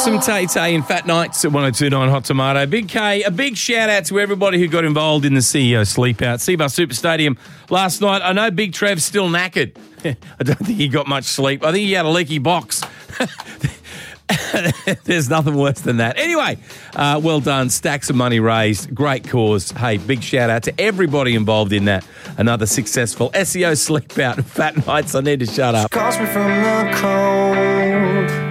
Awesome Tay and Fat Nights at 102.9 Hot Tomato. Big K, a big shout out to everybody who got involved in the CEO Sleep Out. Seabus Super Stadium last night. I know Big Trev's still knackered. I don't think he got much sleep. I think he had a leaky box. There's nothing worse than that. Anyway, well done. Stacks of money raised. Great cause. Hey, big shout out to everybody involved in that. Another successful SEO Sleep Out. Fat Nights. I need to shut up. Calls me from the cold.